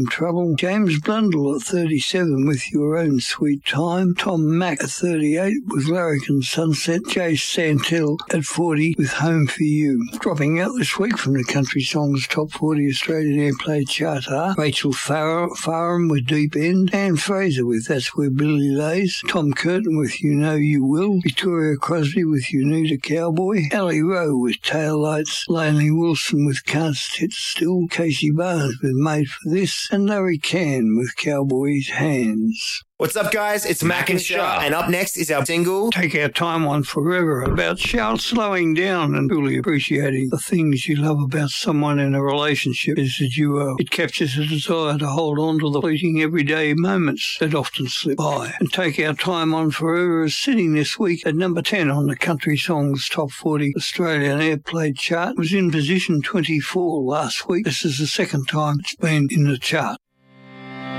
Trouble. James Blundell at 37 with Your Own Sweet Time. Tom Mack at 38 with Larrikin Sunset. Jay Santel at 40 with Home for You. Dropping out this week from the Country Songs Top 40 Australian Airplay chart are Rachel Farham with Deep End. Anne Fraser with That's Where Billy Lays. Tom Curtin with You Know You Will. Victoria Crosby with You Need a Cowboy. Ellie Rowe with Taillights. Laney Wilson with Can't Sit Still. Casey Barnes with Made for This. And Larry Cann with Cowboy's Hands. What's up, guys? It's Mac and Sharp. And up next is our single, Take Our Time On Forever, about Sharp slowing down and truly appreciating the things you love about someone in a relationship as a duo. It captures a desire to hold on to the fleeting everyday moments that often slip by. And Take Our Time On Forever is sitting this week at number 10 on the Country Songs Top 40 Australian Airplay chart. It was in position 24 last week. This is the second time it's been in the chart.